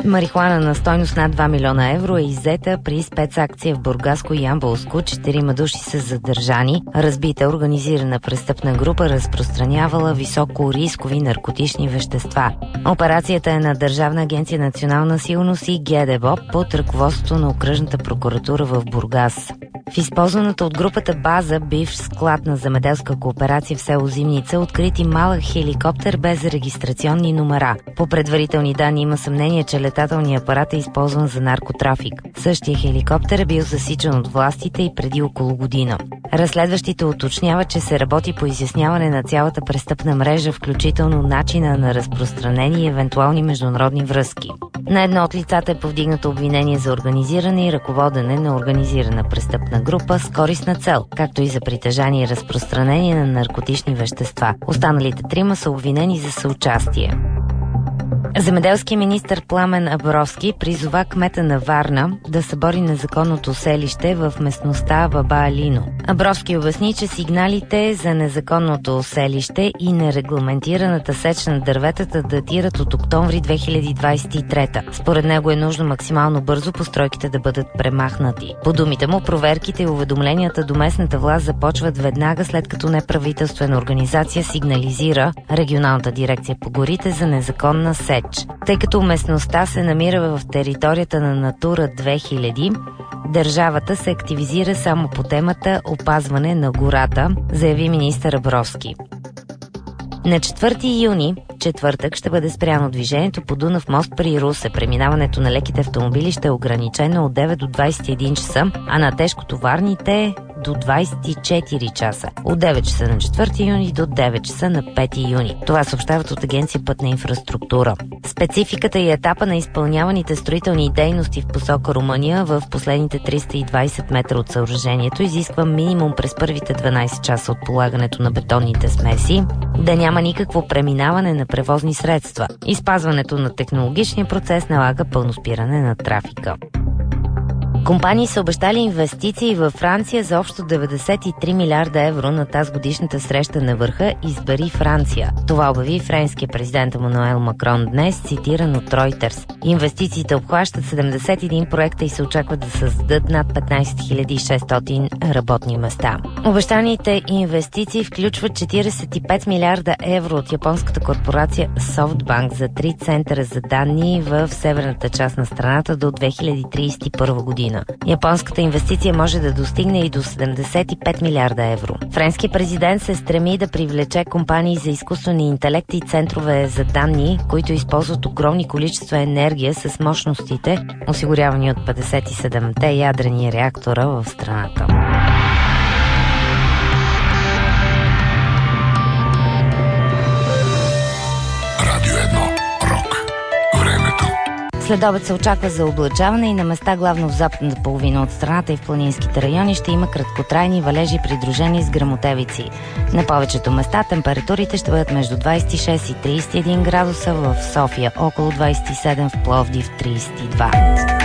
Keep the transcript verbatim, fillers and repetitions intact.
Марихуана на стойност над два милиона евро е иззета при спецакция в Бургаско и Ямболско. Четирима души са задържани. Разбита организирана престъпна група разпространявала високо рискови наркотични вещества. Операцията е на Държавна агенция национална сигурност и ГДБОП под ръководството на окръжната прокуратура в Бургас. В използваната от групата база, бивш склад на земеделска кооперация в село Зимница, открити малък хеликоптер без регистрационни номера. По предварителни данни има съмнение, че летателният апарат е използван за наркотрафик. Същия хеликоптер е бил засичан от властите и преди около година. Разследващите уточняват, че се работи по изясняване на цялата престъпна мрежа, включително начина на разпространение и евентуални международни връзки. На едно от лицата е повдигнато обвинение за организиране и ръководене на организирана престъпна група с користна цел, както и за притежание и разпространение на наркотични вещества. Останалите трима са обвинени за съучастие. Земеделският министър Пламен Абровски призова кмета на Варна да събори незаконното селище в местността Баба Алино. Абровски обясни, че сигналите за незаконното селище и нерегламентираната сеч на дърветата датират от октомври две хиляди двадесет и трета. Според него е нужно максимално бързо постройките да бъдат премахнати. По думите му, проверките и уведомленията до местната власт започват веднага след като неправителствена организация сигнализира Регионалната дирекция по горите за незаконна сеч. Тъй като местността се намира в територията на Натура две хиляди, държавата се активизира само по темата опазване на гората, заяви министър Абровски. На четвърти юни, четвъртък, ще бъде спряно движението по Дунав мост при Русе. Преминаването на леките автомобили ще е ограничено от девет до двадесет и един часа, а на тежкотоварните до двадесет и четири часа. От девет часа на четвърти юни до девет часа на пети юни. Това съобщават от Агенция Пътна инфраструктура. Спецификата и етапа на изпълняваните строителни дейности в посока Румъния в последните триста и двадесет метра от съоръжението изисква минимум през първите дванадесет часа от полагането на бетонните смеси да няма никакво преминаване на превозни средства. Изпазването на технологичния процес налага пълно спиране на трафика. Компании са обещали инвестиции във Франция за общо деветдесет и три милиарда евро на тази годишната среща на върха "Избери Франция". Това обяви френския президент Емануел Макрон днес, цитиран от Reuters. Инвестициите обхващат седемдесет и един проекта и се очакват да създадат над петнадесет хиляди и шестстотин работни места. Обещаните инвестиции включват четиридесет и пет милиарда евро от японската корпорация SoftBank за три центъра за данни в северната част на страната до две хиляди тридесет и първа година. Японската инвестиция може да достигне и до седемдесет и пет милиарда евро. Френският президент се стреми да привлече компании за изкуствен интелект и центрове за данни, които използват огромни количества енергия с мощностите, осигурявани от петдесет и седемте ядрени реактора в страната. След обед се очаква за облачаване и на места главно в западната половина от страната и в планинските райони ще има краткотрайни валежи, придружени с гръмотевици. На повечето места температурите ще бъдат между двадесет и шест и тридесет и един градуса, в София около двадесет и седем, в Пловдив тридесет и два.